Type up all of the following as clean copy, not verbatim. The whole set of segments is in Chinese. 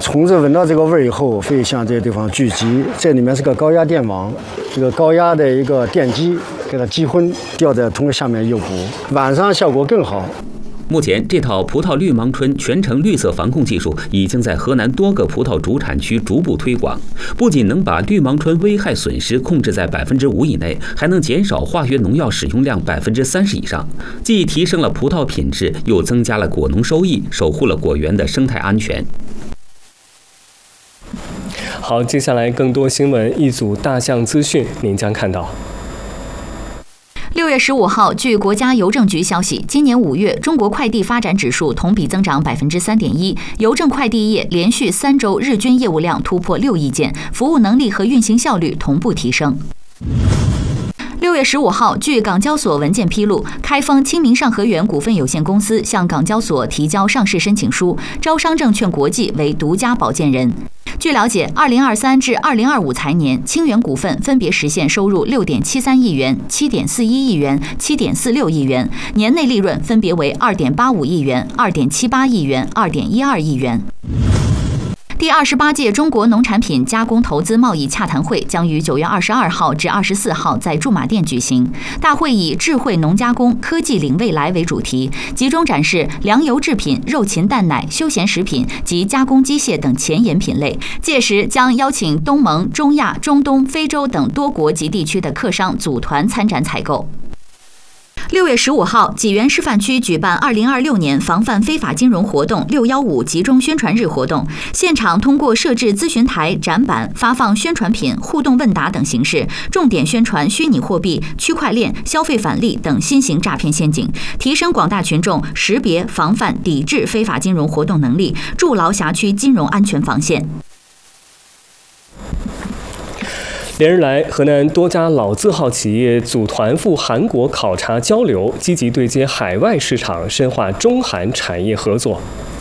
虫子闻到这个味儿以后，会向这个地方聚集。这里面是个高压电网，这个高压的一个电机给它击昏，吊在桶下面诱捕，晚上效果更好。 目前，这套葡萄绿芒春全程绿色防控技术已经在河南多个葡萄主产区逐步推广，不仅能把绿芒春危害损失控制在5%以内，还能减少化学农药使用量30%以上，既提升了葡萄品质，又增加了果农收益，守护了果园的生态安全。 好，接下来更多新闻，一组大象资讯您将看到。 6月15号，据国家邮政局消息，今年5月，中国快递发展指数同比增长3.1%，邮政快递业连续3周日均业务量突破6亿件，服务能力和运行效率同步提升。6月15号，据港交所文件披露，开封清明上河园股份有限公司向港交所提交上市申请书，招商证券国际为独家保荐人。据了解，2023至2025财年，清源股份分别实现收入6.73亿元、7.41亿元、7.46亿元，年内利润分别为2.85亿元、2.78亿元、2.12亿元。第28届中国农产品加工投资贸易洽谈会将于9月22号至24号在驻马店举行。大会以“智慧农加工，科技领未来”为主题，集中展示粮油制品、肉禽蛋奶、休闲食品及加工机械等前沿品类。届时将邀请东盟、中亚、中东、非洲等多国及地区的客商组团参展采购。6月15号，济源示范区举办2026年防范非法金融活动615集中宣传日活动，现场通过设置咨询台、展板、发放宣传品、互动问答等形式，重点宣传虚拟货币、区块链、消费返利等新型诈骗陷阱，提升广大群众识别、防范、抵制非法金融活动能力，筑牢辖区金融安全防线。 连日来，河南多家老字号企业组团赴韩国考察交流，积极对接海外市场，深化中韩产业合作。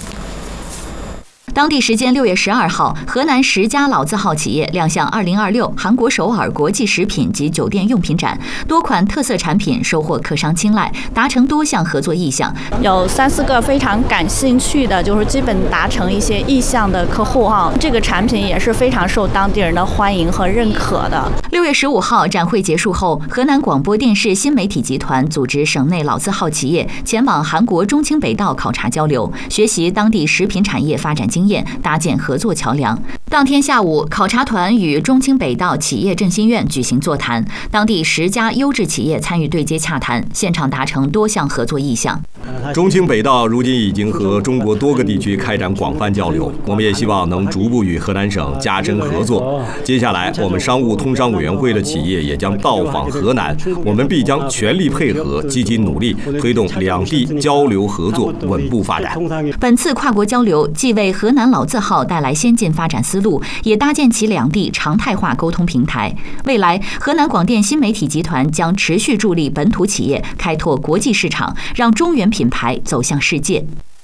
当地时间6月12号，河南10家老字号企业亮相2026韩国首尔国际食品及酒店用品展，多款特色产品收获客商青睐，达成多项合作意向。 有3、4个非常感兴趣的，就是基本达成一些意向的客户哈，这个产品也是非常受当地人的欢迎和认可的。 6月15号，展会结束后，河南广播电视新媒体集团组织省内老字号企业前往韩国中清北道考察交流，学习当地食品产业发展经验，搭建合作桥梁。当天下午，考察团与中清北道企业振兴院举行座谈，当地10家优质企业参与对接洽谈，现场达成多项合作意向。 中清北道如今已经和中国多个地区开展广泛交流，我们也希望能逐步与河南省加深合作。接下来，我们商务通商委员会的企业也将到访河南，我们必将全力配合，积极努力，推动两地交流合作稳步发展。 本次跨国交流既为河南老字号带来先进发展思路，也搭建起两地常态化沟通平台。未来，河南广电新媒体集团将持续助力本土企业开拓国际市场，让中原品牌走向世界。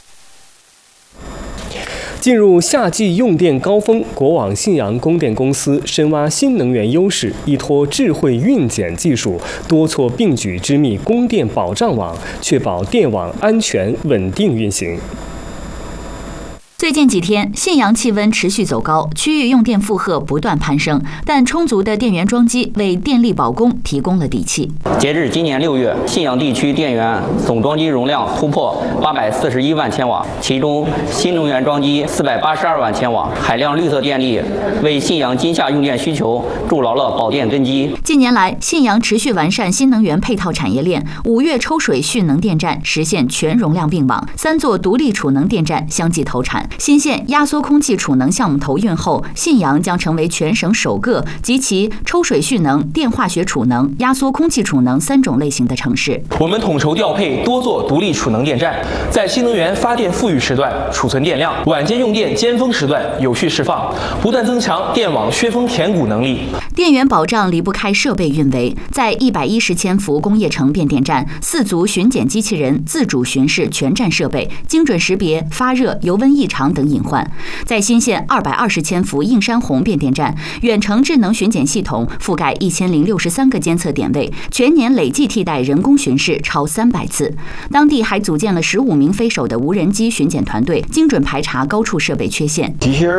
进入夏季用电高峰，国网信阳供电公司深挖新能源优势，依托智慧运检技术，多措并举织密供电保障网，确保电网安全稳定运行。 最近几天，信阳气温持续走高，区域用电负荷不断攀升，但充足的电源装机为电力保供提供了底气。 截至今年6月，信阳地区电源总装机容量突破841万千瓦，其中新能源装机482万千瓦，海量绿色电力为信阳今夏用电需求筑牢了保电根基。 近年来，信阳持续完善新能源配套产业链，5月抽水蓄能电站实现全容量并网，3座独立储能电站相继投产。新县压缩空气储能项目投运后，信阳将成为全省首个集其抽水蓄能、电化学储能、压缩空气储能3种类型的城市。 我们统筹调配多座独立储能电站，在新能源发电富裕时段储存电量，晚间用电尖峰时段有序释放，不断增强电网削峰填谷能力。 电源保障离不开设备运维，在110千伏工业城变电站，4组巡检机器人自主巡视全站设备，精准识别发热、油温异常等隐患。在新县220千伏映山红变电站，远程智能巡检系统覆盖1063个监测点位，全年累计替代人工巡视超300次。当地还组建了15名飞手的无人机巡检团队，精准排查高处设备缺陷。 机器人